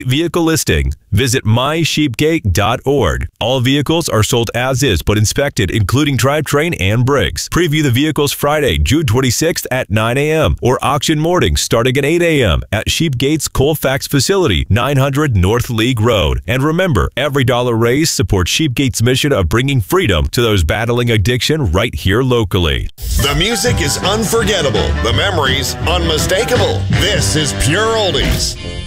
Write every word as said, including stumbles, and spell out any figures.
Vehicle listing. Visit my sheepgate dot org. All vehicles are sold as is but inspected, including drivetrain and brakes. Preview the vehicles Friday, June twenty-sixth at nine a m or auction morning starting at eight a m at Sheepgate's Colfax facility, nine hundred North League Road. And remember, every dollar raised supports Sheepgate's mission of bringing freedom to those battling addiction right here locally. The music is unforgettable. The memories unmistakable. This is Pure Oldies.